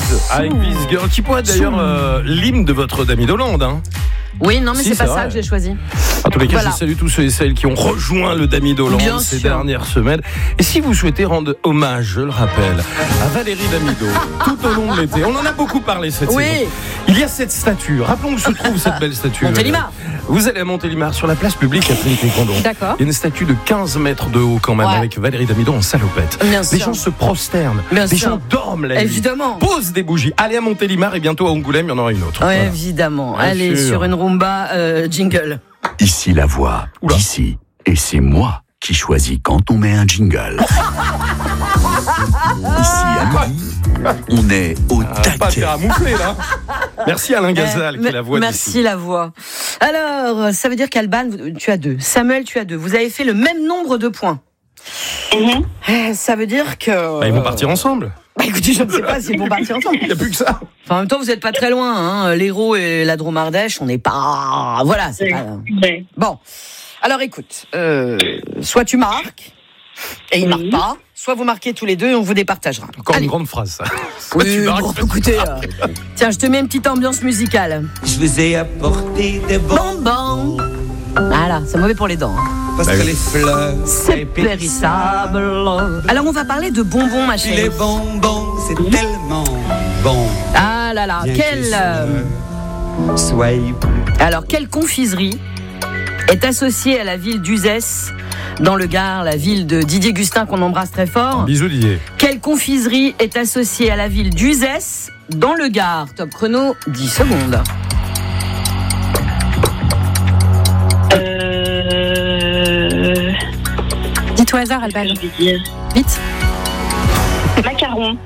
avec This Girl, qui pourrait être d'ailleurs l'hymne de votre Dami Doland. Hein. Oui, non, mais c'est pas ça que j'ai choisi. En tous les cas, je salue tous ceux et celles qui ont rejoint le Dami Doland ces dernières semaines. Et si vous souhaitez rendre hommage, je le rappelle, à Valérie Damido, tout au long de l'été, on en a beaucoup parlé cette saison. Il y a cette statue. Rappelons où se trouve cette belle statue. Montélimar. Vous allez à Montélimar, sur la place publique à Trinité-Condon. D'accord. Il y a une statue de 15 mètres de haut quand même, avec Valérie Damido en salopette. Les gens se prosternent, les gens dorment la nuit. Évidemment. Posent des bougies. Allez à Montélimar et bientôt à Angoulême, il y en aura une autre. Oui, voilà. Évidemment. Allez sur une rumba jingle. Ici la voix, d'ici. Et c'est moi qui choisis quand on met un jingle. Ici à midi, on est au taquet. Pas faire à moufler là. Merci Alain Gazal qui est la voix merci d'ici. La voix. Alors, ça veut dire qu'Alban, tu as 2. Samuel, tu as 2. Vous avez fait le même nombre de points. Ça veut dire que... ils vont partir ensemble. Écoutez, je ne sais pas s'ils vont partir ensemble. Il n'y a plus que ça. Enfin, en même temps, vous n'êtes pas très loin. Hein. L'Hérault et la Drôme-Ardèche, on n'est pas... Voilà, c'est pas... Bon. Alors, écoute. Soit tu marques, et il ne marque pas. Soit vous marquez tous les deux et on vous départagera. Encore une grande phrase, ça. Oui, écoutez. Tiens, je te mets une petite ambiance musicale. Je vous ai apporté des bonbons. Voilà, c'est mauvais pour les dents. Parce que les fleurs, c'est périssable. Alors, on va parler de bonbons, ma chérie. Les bonbons, c'est tellement bon. Ah là là, Alors, quelle confiserie est associée à la ville d'Uzès, dans le Gard, la ville de Didier Gustin, qu'on embrasse très fort. Bisous Didier. Quelle confiserie est associée à la ville d'Uzès, dans le Gard? Top chrono, 10 secondes. Dites au hasard, Alban. Vite. Macaron.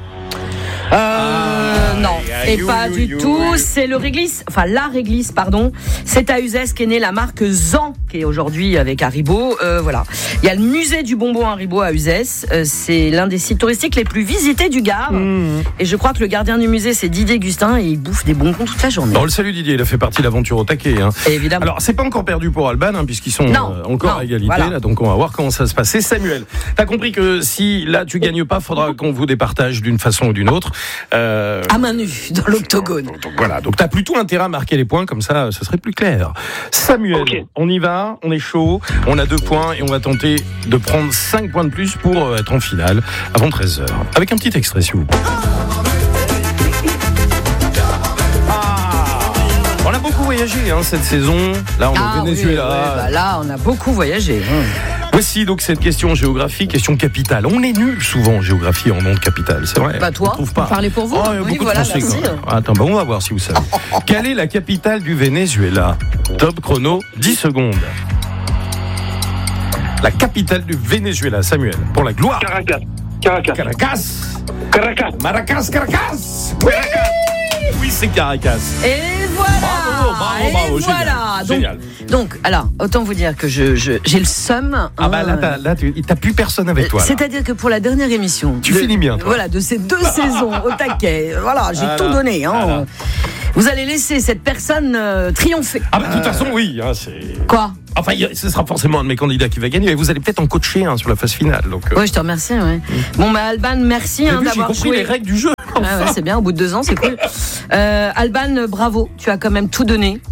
Non, et pas du tout. C'est le réglisse, enfin la réglisse, pardon. C'est à Uzès qu'est née la marque Zan, qui est aujourd'hui avec Haribo. Voilà. Il y a le musée du bonbon Haribo à Uzès. C'est l'un des sites touristiques les plus visités du Gard. Et je crois que le gardien du musée, c'est Didier Gustin, et il bouffe des bonbons toute la journée. On le salue Didier, il a fait partie de l'aventure au taquet. Hein. Évidemment. Alors, c'est pas encore perdu pour Alban, hein, puisqu'ils sont encore à égalité. Voilà. Là, donc, on va voir comment ça se passe. Et Samuel, t'as compris que si là tu gagnes pas, faudra qu'on vous départage d'une façon ou d'une autre. À main nue, dans l'octogone. Donc voilà, donc t'as plutôt intérêt à marquer les points, comme ça serait plus clair. Samuel, on y va, on est chaud, on a 2 points et on va tenter de prendre 5 points de plus pour être en finale avant 13h. Avec un petit extrait, s'il vous plaît. On a beaucoup voyagé cette saison. Là, on est au Venezuela. Oui, là, on a beaucoup voyagé. Voici donc cette question géographie, question capitale. On est nul souvent en géographie en nom de capitale, c'est vrai. Bah toi, on trouve pas. Parlez pour vous. Il y a beaucoup de Français. Attends, on va voir si vous savez. Quelle est la capitale du Venezuela? Top chrono, 10 secondes. La capitale du Venezuela, Samuel, pour la gloire. Caracas. Oui, c'est Caracas. Et voilà. Bravo, voilà. Génial. Donc, alors, autant vous dire que j'ai le seum. Là, t'as plus personne avec toi. C'est-à-dire que pour la dernière émission, tu finis bien, toi. Voilà, de ces 2 saisons au taquet. Voilà, j'ai tout donné. Vous allez laisser cette personne triompher. De toute façon, oui. C'est... Quoi? Enfin, ce sera forcément un de mes candidats qui va gagner. Et vous allez peut-être en coacher sur la phase finale. Donc, Oui, je te remercie. Ouais. Bon, Alban, merci d'avoir j'ai compris les règles du jeu. Enfin. C'est bien, au bout de 2 ans, c'est cool. Alban, bravo, tu as quand même tout donné.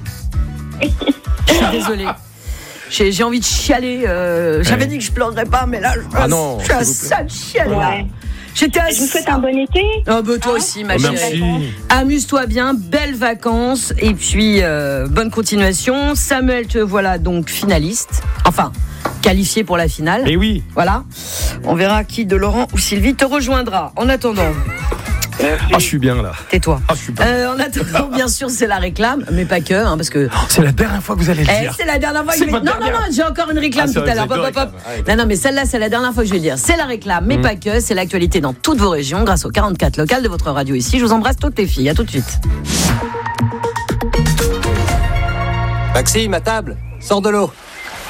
Je suis désolée. J'ai envie de chialer. J'avais dit que je pleurerais pas, mais là, je suis à ça de chialer. Ouais. Je vous souhaite un bon été. Toi aussi, ma chérie. Merci. Amuse-toi bien, belles vacances et puis bonne continuation. Samuel, te voilà donc finaliste. Enfin, qualifié pour la finale. Et oui. Voilà. On verra qui de Laurent ou Sylvie te rejoindra. En attendant. Merci. Je suis bien là. Tais-toi. Je suis bien. En attendant, bien sûr, c'est la réclame, mais pas que, parce que. C'est la dernière fois que vous allez le dire. C'est la dernière fois que je vais. Non, j'ai encore une réclame tout à l'heure. Non, mais celle-là, c'est la dernière fois que je vais le dire. C'est la réclame, mais pas que. C'est l'actualité dans toutes vos régions, grâce aux 44 locales de votre radio ici. Je vous embrasse toutes les filles. À tout de suite. Maxime, à table. Sors de l'eau.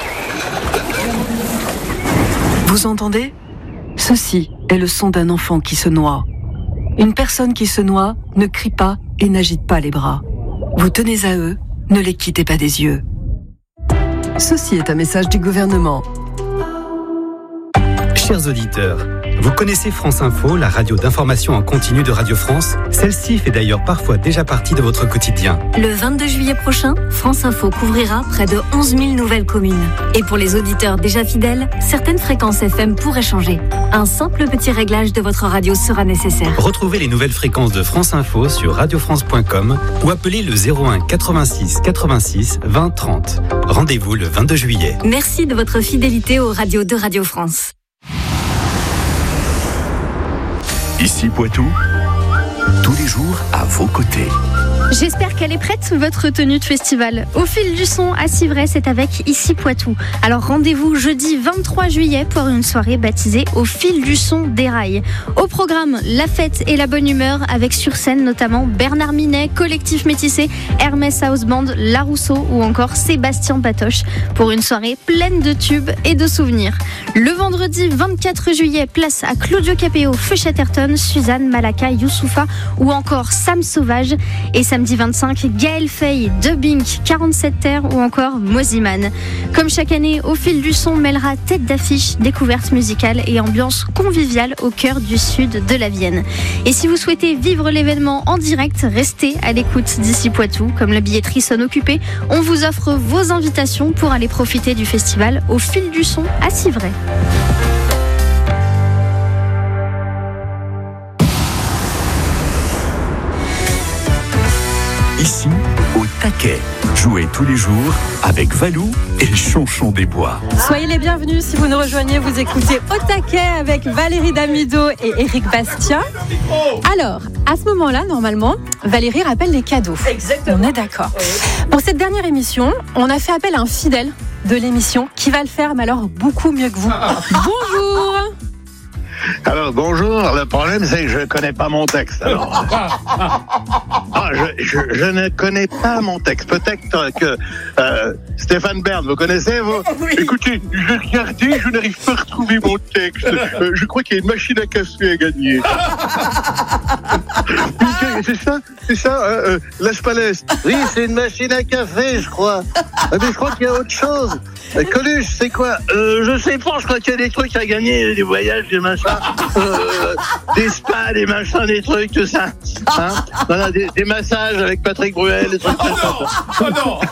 Vous entendez? Ceci est le son d'un enfant qui se noie. Une personne qui se noie ne crie pas et n'agite pas les bras. Vous tenez à eux, ne les quittez pas des yeux. Ceci est un message du gouvernement. Chers auditeurs, Vous connaissez France Info, la radio d'information en continu de Radio France? Celle-ci fait d'ailleurs parfois déjà partie de votre quotidien. Le 22 juillet prochain, France Info couvrira près de 11 000 nouvelles communes. Et pour les auditeurs déjà fidèles, certaines fréquences FM pourraient changer. Un simple petit réglage de votre radio sera nécessaire. Retrouvez les nouvelles fréquences de France Info sur radiofrance.com ou appelez le 01 86 86 20 30. Rendez-vous le 22 juillet. Merci de votre fidélité aux radios de Radio France. Ici Poitou, tous les jours à vos côtés. J'espère qu'elle est prête, votre tenue de festival. Au fil du son à Civray, c'est avec Ici Poitou. Alors rendez-vous jeudi 23 juillet pour une soirée baptisée Au fil du son des rails. Au programme, la fête et la bonne humeur avec sur scène notamment Bernard Minet, Collectif Métissé, Hermès House Band, La Rousseau ou encore Sébastien Patoche pour une soirée pleine de tubes et de souvenirs. Le vendredi 24 juillet, place à Claudio Capéo, Feu Chatterton, Suzanne, Malaka, Youssoufa ou encore Sam Sauvage. Et samedi 25, Gaël Fay, Dubbing, 47 Terres ou encore Moziman. Comme chaque année, Au fil du son mêlera tête d'affiche, découverte musicale et ambiance conviviale au cœur du sud de la Vienne. Et si vous souhaitez vivre l'événement en direct, restez à l'écoute d'Ici Poitou. Comme la billetterie sonne occupée, on vous offre vos invitations pour aller profiter du festival Au fil du son à Civray. Ici, au taquet. Jouez tous les jours avec Valou et Chonchon des Bois. Soyez les bienvenus si vous nous rejoignez. Vous écoutez Au taquet avec Valérie Damido et Éric Bastien. Alors, à ce moment-là, normalement, Valérie rappelle les cadeaux. Exactement. On est d'accord. Pour cette dernière émission, on a fait appel à un fidèle de l'émission qui va le faire, mais alors beaucoup mieux que vous. Bonjour. Alors bonjour, le problème c'est que je connais pas mon texte. Alors, je ne connais pas mon texte. Peut-être que Stéphane Bern, vous connaissez vous? Oui. Écoutez, j'ai regardé, je n'arrive pas à retrouver mon texte. Je crois qu'il y a une machine à café à gagner. C'est ça, Las Palais. Oui, c'est une machine à café, je crois. Mais je crois qu'il y a autre chose. Coluche, c'est quoi? Je sais pas, je crois qu'il y a des trucs à gagner, des voyages, des machins. Des spas, des machins, des trucs, tout ça. Hein, voilà, des massages avec Patrick Bruel, des trucs comme ça. Oh non.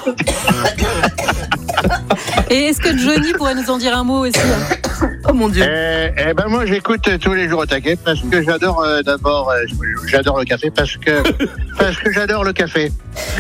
Et est-ce que Johnny pourrait nous en dire un mot aussi? Oh mon Dieu. Eh ben moi j'écoute tous les jours au taquet parce que j'adore j'adore le café parce que j'adore le café.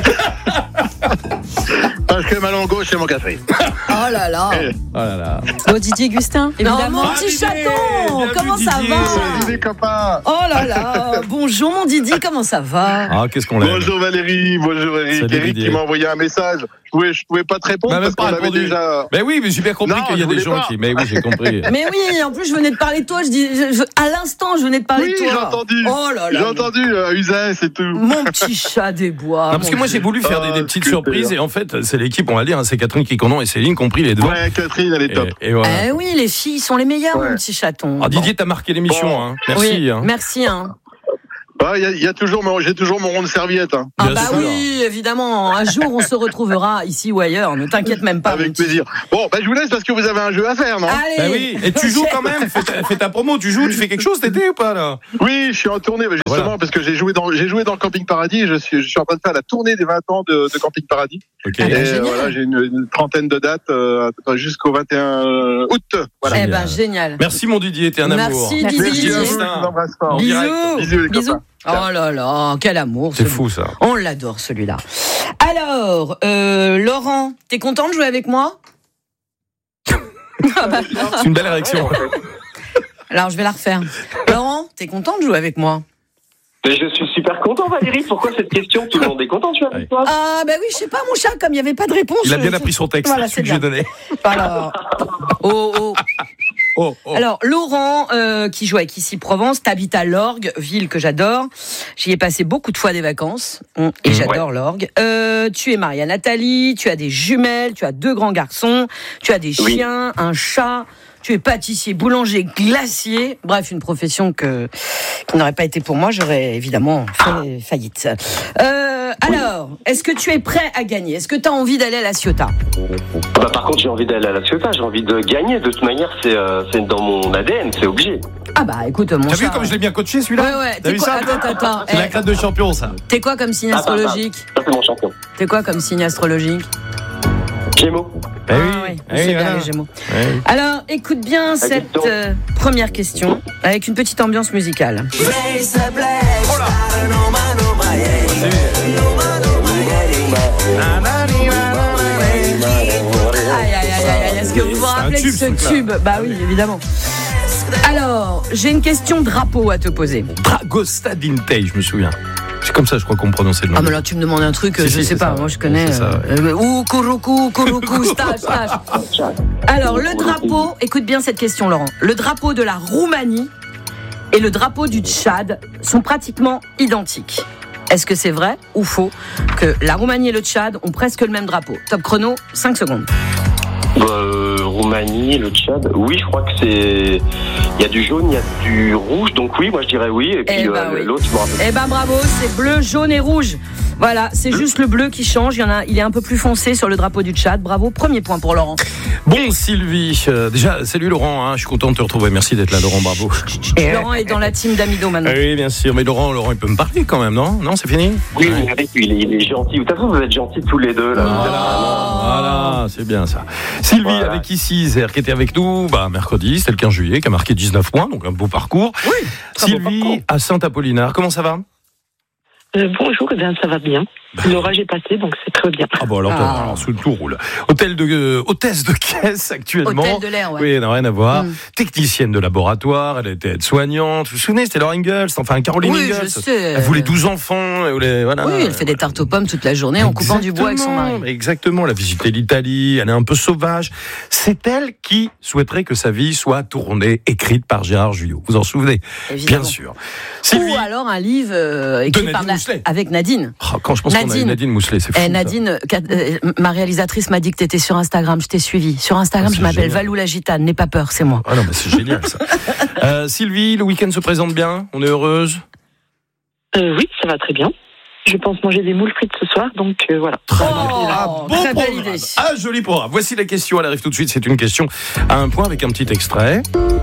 Parce que Malongo c'est mon café. Oh là là. Oh là là. Oh, Didier Gustin, évidemment. Mon petit chaton, comment ça va? Salut copains. Oh là là. Bonjour mon Didi, comment ça va? Ah, qu'est-ce qu'on l'aime. Bonjour Valérie, bonjour Eric. Eric qui m'a envoyé un message. Je pouvais pas te répondre parce qu'on avait déjà. Mais oui, mais j'ai bien compris qu'il y a des gens qui. Mais oui, j'ai compris. Mais oui, en plus je venais de parler de toi. À l'instant, je venais de parler de toi. Oui, j'ai entendu. Oh là là. J'ai entendu Uzès et tout. Mon petit chat des bois. Non, parce que moi j'ai voulu faire des petites surprises et en fait c'est l'équipe, on va le dire, c'est Catherine Quiconon et Céline qui ont pris les devants. Ouais, Catherine elle est top. Et voilà. Eh oui, les filles sont les meilleures, mon petit chaton. Ah, Didier, t'as marqué l'émission, hein. Merci. Oui, hein. merci. Hein. J'ai toujours mon rond de serviette. Hein. Ah bah oui, évidemment. Un jour, on se retrouvera ici ou ailleurs. Ne t'inquiète même pas. Avec plaisir. Bon, je vous laisse parce que vous avez un jeu à faire, non? Allez. Bah oui. Et tu joues quand même. Fais ta promo. Tu fais quelque chose cet été ou pas là? Oui, je suis en tournée, justement, parce que j'ai joué dans Camping Paradis. Je suis en train de faire la tournée des 20 ans de Camping Paradis. Okay. Et voilà, j'ai une trentaine de dates jusqu'au 21 août. Voilà. Eh ben génial. Merci mon Didier, t'es un amour. Merci Didier. Bisous. Oh là là, quel amour. C'est fou ça. On l'adore celui-là. Alors, Laurent, t'es content de jouer avec moi? C'est une belle réaction. Alors je vais la refaire. Laurent, t'es content de jouer avec moi? Mais je suis super content Valérie, pourquoi cette question? Tout le monde est content de jouer avec toi? Ah bah oui, je sais pas mon chat, comme il n'y avait pas de réponse. Il a bien appris son texte, voilà, celui que j'ai donné. Alors, Alors, Laurent, qui joue avec Ici Provence, t'habites à Lorgues, ville que j'adore. J'y ai passé beaucoup de fois des vacances, et j'adore Lorgues. Tu es marié à Nathalie, tu as des jumelles, tu as 2 grands garçons, tu as des chiens, un chat, tu es pâtissier, boulanger, glacier. Bref, une profession qui n'aurait pas été pour moi, j'aurais évidemment fait faillite. Alors, est-ce que tu es prêt à gagner? Est-ce que tu as envie d'aller à la Ciotat? Par contre, j'ai envie d'aller à la Ciotat, j'ai envie de gagner. De toute manière, c'est dans mon ADN, c'est obligé. Ah bah écoute, mon T'as chat. vu comme je l'ai bien coaché celui-là? Ouais. T'as vu ça? Attends. C'est la crête de champion, ça. T'es quoi comme signe astrologique? Ça, c'est mon champion. T'es quoi comme signe astrologique? Gémeaux. Oui, c'est bien les Gémeaux. Oui. Alors, écoute bien cette première question avec une petite ambiance musicale. Aïe, est-ce que vous vous rappelez de ce tube? Bah oui, évidemment. Alors, j'ai une question drapeau à te poser. Dragosta Dintei, je me souviens. C'est comme ça, je crois qu'on prononçait le nom. Ah, mais là, tu me demandes un truc, je sais pas, moi je connais. Ou Kuruku, stage. Alors, le drapeau, écoute bien cette question, Laurent. Le drapeau de la Roumanie et le drapeau du Tchad sont pratiquement identiques. Est-ce que c'est vrai ou faux que la Roumanie et le Tchad ont presque le même drapeau? Top chrono, 5 secondes. Roumanie, le Tchad, oui, je crois que c'est... Il y a du jaune, il y a du rouge, donc oui, moi je dirais oui, et puis l'autre, je me rappelle. Eh ben bravo, c'est bleu, jaune et rouge. Voilà, c'est juste le bleu qui change, il est un peu plus foncé sur le drapeau du Tchad. Bravo, premier point pour Laurent. Bon, Sylvie, déjà, salut Laurent, je suis content de te retrouver, merci d'être là Laurent, bravo. Laurent est dans la team d'Amido maintenant. Oui, bien sûr, mais Laurent, il peut me parler quand même, non? Non, c'est fini? Oui, il est gentil. De toute façon, vous êtes gentils tous les deux, là. Voilà, c'est bien ça. Sylvie, avec ici, Isère, qui était avec nous mercredi, c'était le 15 juillet, qui a marqué 19 points, donc un beau parcours. Oui, Sylvie, à Saint-Apollinaire, comment ça va? Bonjour, ça va bien. L'orage est passé, donc c'est très bien. Ah bon, alors tout roule. Hôtesse de caisse actuellement. Hôtel de l'air, ouais. Oui, n'a rien à voir. Technicienne de laboratoire, elle était aide-soignante. Vous vous souvenez, c'était Laura Ingalls, Caroline Ingalls. Oui, je sais. Elle voulait 12 enfants. Voilà. Oui, elle fait des tartes aux pommes toute la journée en coupant du bois avec son mari. Exactement, elle a visité l'Italie, elle est un peu sauvage. C'est elle qui souhaiterait que sa vie soit tournée, écrite par Gérard Jugnot. Vous en souvenez? Évidemment. Bien sûr. Ou alors un livre écrit avec Nadine. Quand je pense qu'on a eu Nadine Mousselet, c'est fou. Nadine, ma réalisatrice m'a dit que tu étais sur Instagram, je t'ai suivi. Sur Instagram, je m'appelle Valou la Gitane, n'aie pas peur, c'est moi. Ah non, mais c'est génial ça. Sylvie, le week-end se présente bien? On est heureuse? Oui, ça va très bien. Je pense manger des moules frites ce soir, donc voilà. Très belle idée. Joli programme. Voici la question, elle arrive tout de suite. C'est une question à un point avec un petit extrait.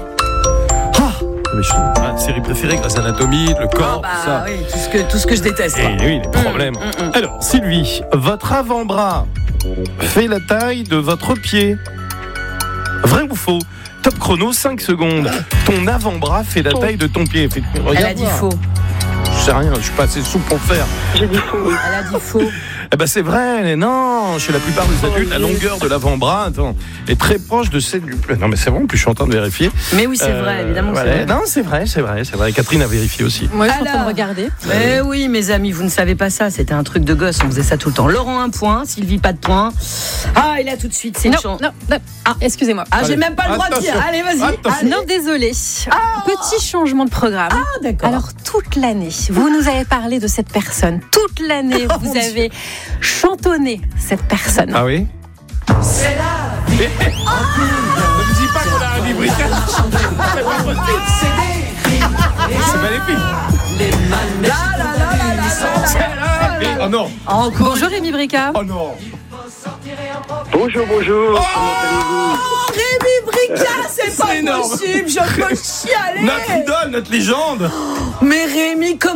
Série préférée, Grey's Anatomy, le corps, tout ça. Oui, tout ce que je déteste. Et oui, les problèmes. Alors, Sylvie, votre avant-bras fait la taille de votre pied. Vrai ou faux? Top chrono, 5 secondes. Ton avant-bras fait la taille de ton pied. Elle a dit faux. Je sais rien, je suis pas assez souple pour le faire. J'ai dit faux. Elle a dit faux. Eh ben c'est vrai, non, chez la plupart des adultes, la longueur de l'avant-bras est très proche de celle du... Non mais c'est vrai, en plus je suis en train de vérifier. Mais oui, c'est vrai, évidemment que c'est vrai. Non, c'est vrai. Catherine a vérifié aussi. Moi, je suis en train de regarder. Mais oui, mes amis, vous ne savez pas ça, c'était un truc de gosse, on faisait ça tout le temps. Laurent, 1 point, Sylvie, pas de point. Ah, et là, tout de suite, c'est une chance. Non, excusez-moi. J'ai même pas le droit de dire. Allez, vas-y. Non, désolé. Petit changement de programme. Ah, d'accord. Alors, toute l'année, vous nous avez parlé de cette personne. Toute l'année, vous avez chantonné cette personne. Ah oui? C'est la vie. Ne me dis pas qu'on a un librique. C'est pas possible. C'est magnifique. Oh non. Bonjour Rémi Brica. Oh non. Bonjour. Rémi Brica, c'est pas énorme. possible, je peux chialer. Notre idole, notre légende. Mais Rémi, comment